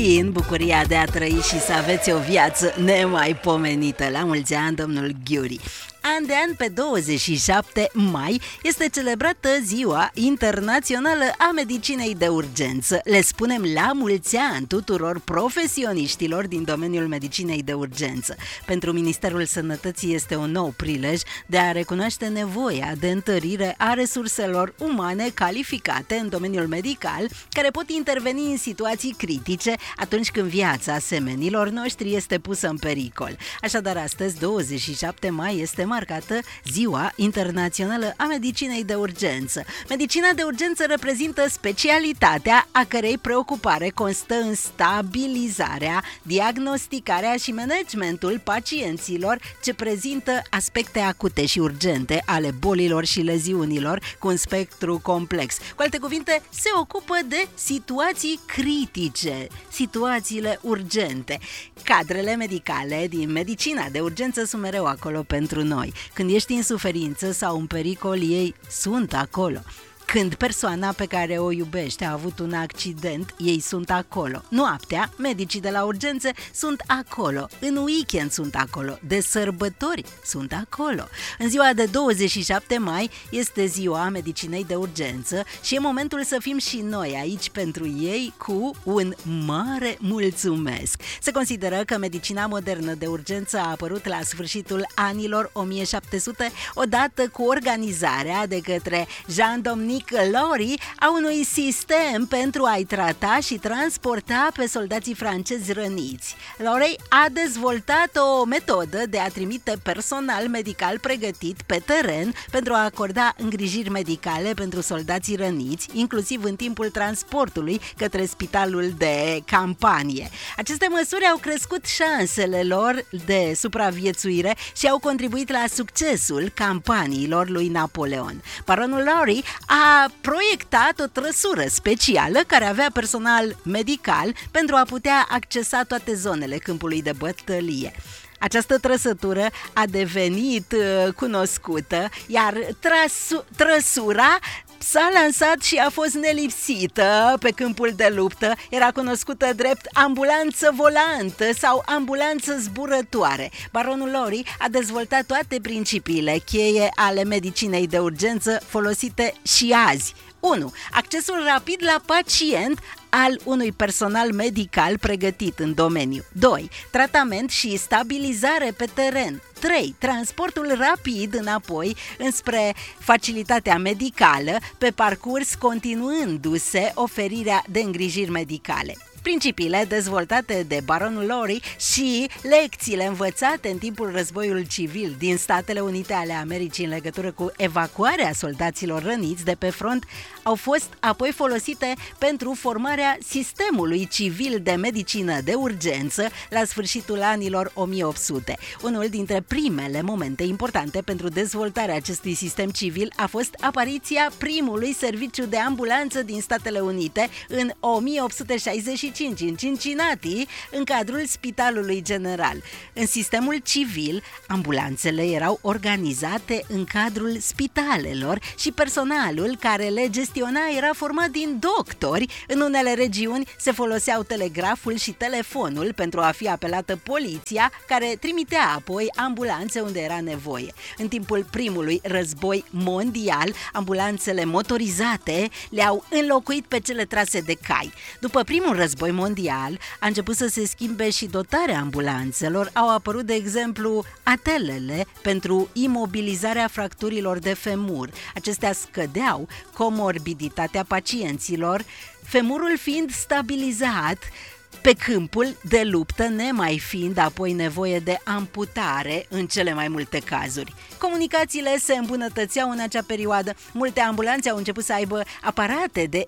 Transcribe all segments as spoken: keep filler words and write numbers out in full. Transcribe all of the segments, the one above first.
În bucuria de a trăi și să aveți o viață nemaipomenită. La mulți ani, domnul Ghiuri. An de an, pe douăzeci și șapte mai, este celebrată Ziua Internațională a Medicinei de Urgență. Le spunem la mulți ani tuturor profesioniștilor din domeniul medicinei de urgență. Pentru Ministerul Sănătății este un nou prilej de a recunoaște nevoia de întărire a resurselor umane calificate în domeniul medical, care pot interveni în situații critice atunci când viața semenilor noștri este pusă în pericol. Așadar, astăzi, douăzeci și șapte mai, este marcată Ziua Internațională a Medicinei de Urgență. Medicina de urgență reprezintă specialitatea a cărei preocupare constă în stabilizarea, diagnosticarea și managementul pacienților ce prezintă aspecte acute și urgente ale bolilor și leziunilor cu un spectru complex. Cu alte cuvinte, se ocupă de situații critice, situațiile urgente. Cadrele medicale din medicina de urgență sunt mereu acolo pentru noi. Când ești în suferință sau în pericol, ei sunt acolo. Când persoana pe care o iubești a avut un accident, ei sunt acolo. Noaptea, medicii de la urgențe sunt acolo. În weekend sunt acolo. De sărbători sunt acolo. În ziua de douăzeci și șapte mai este Ziua Medicinei de Urgență și e momentul să fim și noi aici pentru ei cu un mare mulțumesc. Se consideră că medicina modernă de urgență a apărut la sfârșitul anilor o mie șapte sute, odată cu organizarea de către Jean-Dominique Lori a unui sistem pentru a-i trata și transporta pe soldații francezi răniți. Lori a dezvoltat o metodă de a trimite personal medical pregătit pe teren pentru a acorda îngrijiri medicale pentru soldații răniți, inclusiv în timpul transportului către spitalul de campanie. Aceste măsuri au crescut șansele lor de supraviețuire și au contribuit la succesul campaniilor lui Napoleon. Baronul Lori a a proiectat o trăsură specială care avea personal medical pentru a putea accesa toate zonele câmpului de bătălie. Această trăsătură a devenit uh, cunoscută, iar trăsu- trăsura s-a lansat și a fost nelipsită pe câmpul de luptă. Era cunoscută drept ambulanță volantă sau ambulanță zburătoare. Baronul Lori a dezvoltat toate principiile cheie ale medicinei de urgență folosite și azi. unu. Accesul rapid la pacient al unui personal medical pregătit în domeniu. doi. Tratament și stabilizare pe teren. trei. Transportul rapid înapoi înspre facilitatea medicală, pe parcurs continuându-se oferirea de îngrijiri medicale. Principiile dezvoltate de baronul Lori și lecțiile învățate în timpul războiului civil din Statele Unite ale Americii în legătură cu evacuarea soldaților răniți de pe front au fost apoi folosite pentru formarea sistemului civil de medicină de urgență la sfârșitul anilor o mie opt sute. Unul dintre primele momente importante pentru dezvoltarea acestui sistem civil a fost apariția primului serviciu de ambulanță din Statele Unite în o mie opt sute șaizeci și cinci în Cincinnati, în cadrul Spitalului General. În sistemul civil, ambulanțele erau organizate în cadrul spitalelor și personalul care le gestiona era format din doctori. În unele regiuni se foloseau telegraful și telefonul pentru a fi apelată poliția, care trimitea apoi ambulanțe unde era nevoie. În timpul primului război mondial, ambulanțele motorizate le-au înlocuit pe cele trase de cai. După primul război mondial a început să se schimbe și dotarea ambulanțelor. Au apărut, de exemplu, atelele pentru imobilizarea fracturilor de femur. Acestea scădeau comorbiditatea pacienților, femurul fiind stabilizat pe câmpul de luptă, nemai fiind apoi nevoie de amputare în cele mai multe cazuri. Comunicațiile se îmbunătățeau în acea perioadă. Multe ambulanțe au început să aibă aparate de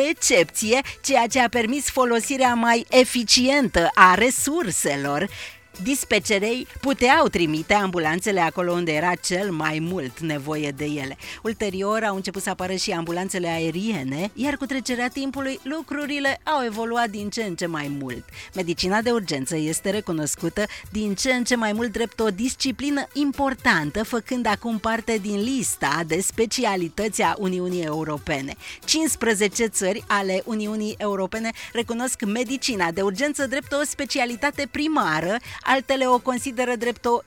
emisie-recepție, ceea ce a permis folosirea mai eficientă a resurselor. dispecerii puteau trimite ambulanțele acolo unde era cel mai mult nevoie de ele. Ulterior au început să apară și ambulanțele aeriene, iar cu trecerea timpului lucrurile au evoluat din ce în ce mai mult. Medicina de urgență este recunoscută din ce în ce mai mult drept o disciplină importantă, făcând acum parte din lista de specialități a Uniunii Europene. cincisprezece țări ale Uniunii Europene recunosc medicina de urgență drept o specialitate primară, altele o consideră drept o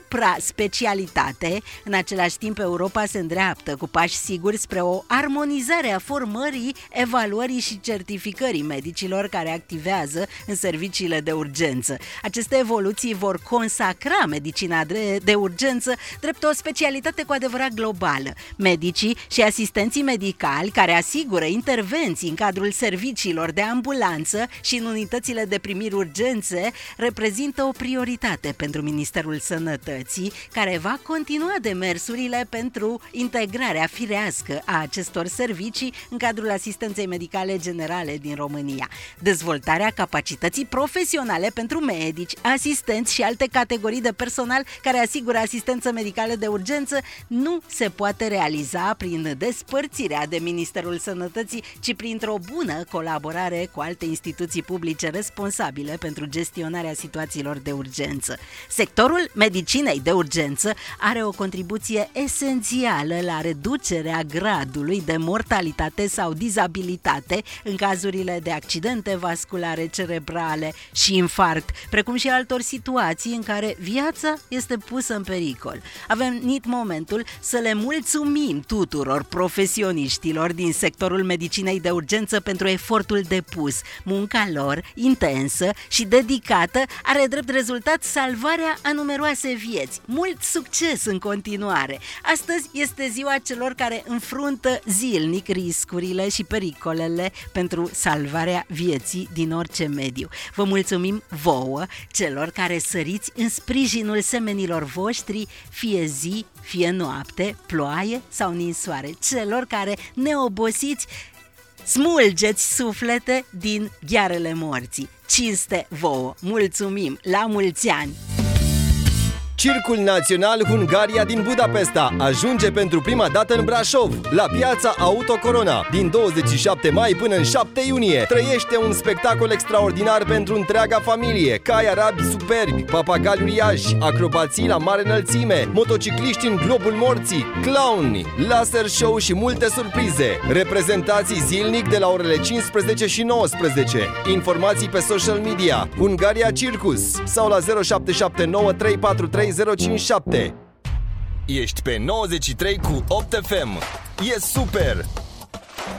supra-specialitate. În același timp, Europa se îndreaptă cu pași siguri spre o armonizare a formării, evaluării și certificării medicilor care activează în serviciile de urgență. Aceste evoluții vor consacra medicina de, de urgență drept o specialitate cu adevărat globală. Medicii și asistenții medicali care asigură intervenții în cadrul serviciilor de ambulanță și în unitățile de primiri urgențe reprezintă o prioritate pentru Ministerul Sănătății, care va continua demersurile pentru integrarea firească a acestor servicii în cadrul asistenței medicale generale din România. Dezvoltarea capacității profesionale pentru medici, asistenți și alte categorii de personal care asigură asistență medicală de urgență nu se poate realiza prin despărțirea de Ministerul Sănătății, ci printr-o bună colaborare cu alte instituții publice responsabile pentru gestionarea situațiilor de urgență. Sectorul medicinei de urgență are o contribuție esențială la reducerea gradului de mortalitate sau dizabilitate în cazurile de accidente vasculare cerebrale și infarct, precum și altor situații în care viața este pusă în pericol. Avem venit momentul să le mulțumim tuturor profesioniștilor din sectorul medicinei de urgență pentru efortul depus. Munca lor, intensă și dedicată, are drept rezultat salvarea a numeroase vieți. Mult succes în continuare! Astăzi este ziua celor care înfruntă zilnic riscurile și pericolele pentru salvarea vieții din orice mediu. Vă mulțumim vouă, celor care săriți în sprijinul semenilor voștri, fie zi, fie noapte, ploaie sau ninsoare, celor care neobosiți smulgeți suflete din ghearele morții. Cinste vouă! Mulțumim! La mulți ani! Circul Național Hungaria din Budapesta ajunge pentru prima dată în Brașov, la piața Auto Corona. Din douăzeci și șapte mai până în șapte iunie, trăiește un spectacol extraordinar pentru întreaga familie. Cai arabi superbi, papagali uriași, acrobații la mare înălțime, motocicliști în globul morții, clowni, laser show și multe surprize. Reprezentații zilnic de la orele cincisprezece și nouăsprezece. Informații pe social media Hungaria Circus sau la zero șapte șapte nouă trei patru trei zero cinci șapte. Ești pe nouăzeci și trei cu opt F M. E super!